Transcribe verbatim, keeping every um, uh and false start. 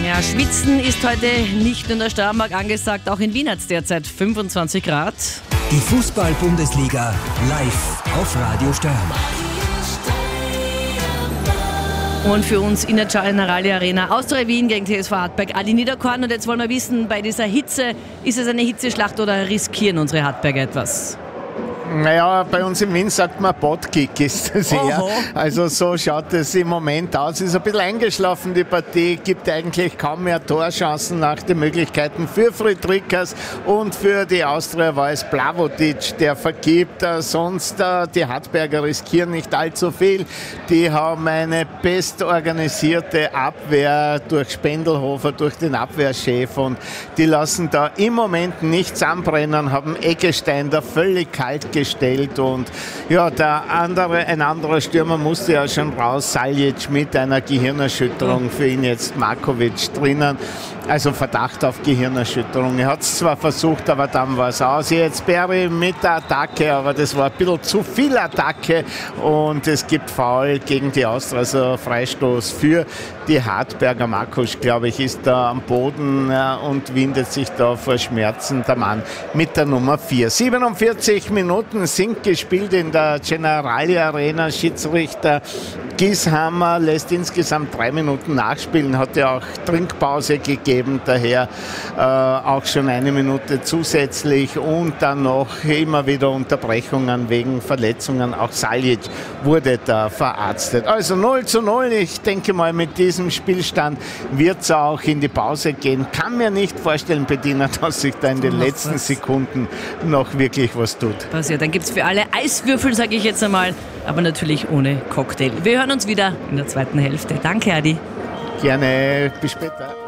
Ja, Schwitzen ist heute nicht nur in der Steiermark angesagt, auch in Wien hat es derzeit fünfundzwanzig Grad. Die Fußball-Bundesliga live auf Radio Steiermark. Und für uns in der Generali Arena Austria Wien gegen T S V Hartberg Adi Niederkorn. Und jetzt wollen wir wissen, bei dieser Hitze, ist es eine Hitzeschlacht oder riskieren unsere Hartberger etwas? Naja, bei uns in Wien sagt man Botkick ist das eher. Also so schaut es im Moment aus. Ist ein bisschen eingeschlafen, die Partie. Gibt eigentlich kaum mehr Torchancen nach den Möglichkeiten für Friedrichs und für die Austria war es Blavotic, der vergibt. Sonst die Hartberger riskieren nicht allzu viel. Die haben eine bestorganisierte Abwehr durch Spendelhofer, durch den Abwehrchef und die lassen da im Moment nichts anbrennen, haben Eggestein da völlig kalt gestellt und ja, der andere, ein anderer Stürmer musste ja schon raus, Saljic mit einer Gehirnerschütterung, für ihn jetzt Markovic drinnen, also Verdacht auf Gehirnerschütterung. Er hat es zwar versucht, aber dann war es aus. Jetzt Berry mit der Attacke, aber das war ein bisschen zu viel Attacke und es gibt Foul gegen die Austria, also Freistoß für die Hartberger. Markus, glaube ich, ist da am Boden und windet sich da vor Schmerzen, der Mann mit der Nummer vier. siebenundvierzig Minuten sind gespielt in der Generali Arena. Schiedsrichter Gieshammer lässt insgesamt drei Minuten nachspielen, hat ja auch Trinkpause gegeben, daher äh, auch schon eine Minute zusätzlich und dann noch immer wieder Unterbrechungen wegen Verletzungen. Auch Saljic wurde da verarztet. Also null zu null, ich denke mal mit diesem Spielstand wird es auch in die Pause gehen. Kann mir nicht vorstellen, Bettina, dass sich da in den noch letzten was. Sekunden noch wirklich was tut. Passiert. Dann gibt es für alle Eiswürfel, sage ich jetzt einmal, aber natürlich ohne Cocktail. Wir hören uns wieder in der zweiten Hälfte. Danke, Adi. Gerne, bis später.